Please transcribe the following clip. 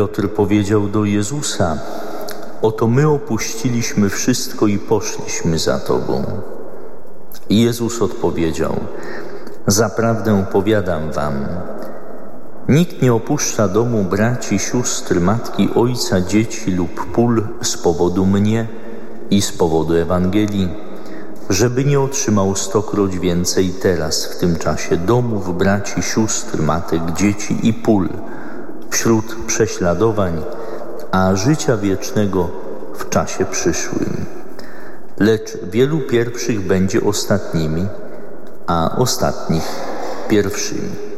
Piotr powiedział do Jezusa: oto my opuściliśmy wszystko i poszliśmy za Tobą. I Jezus odpowiedział: zaprawdę powiadam wam, nikt nie opuszcza domu, braci, sióstr, matki, ojca, dzieci lub pól z powodu mnie i z powodu Ewangelii, żeby nie otrzymał 100-kroć więcej teraz, w tym czasie, domów, braci, sióstr, matek, dzieci i pól, wśród prześladowań, a życia wiecznego w czasie przyszłym. Lecz wielu pierwszych będzie ostatnimi, a ostatnich pierwszymi.